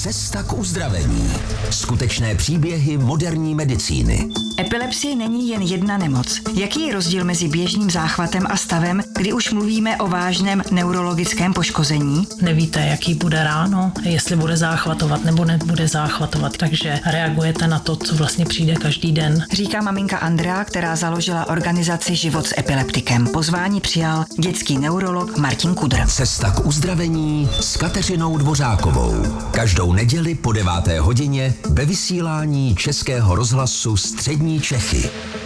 Cesta k uzdravení. Skutečné příběhy moderní medicíny. Epilepsie není jen jedna nemoc. Jaký je rozdíl mezi běžným záchvatem a stavem, kdy už mluvíme o vážném neurologickém poškození? Nevíte, jaký bude ráno, jestli bude záchvatovat nebo nebude záchvatovat, takže reagujete na to, co vlastně přijde každý den. Říká maminka Andrea, která založila organizaci Život s epileptikem. Pozvání přijal dětský neurolog Martin Kudr. Cesta k uzdravení s Kateřinou Dvořákovou. Každou neděli po 9. hodině ve vysílání Českého rozhlasu Střední Čechy.